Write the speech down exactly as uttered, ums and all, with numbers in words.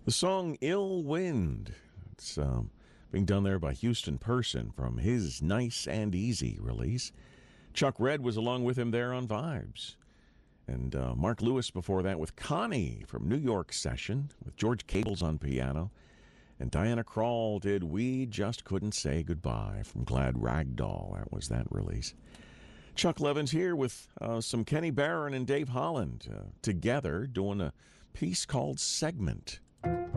The song Ill Wind. It's um, being done there by Houston Person from his Nice and Easy release. Chuck Red was along with him there on Vibes. And uh, Mark Lewis before that with Connie from New York Session with George Cables on piano. And Diana Krall did We Just Couldn't Say Goodbye from Glad Ragdoll. That was that release. Chuck Levin's here with uh, some Kenny Barron and Dave Holland uh, together doing a piece called Segment.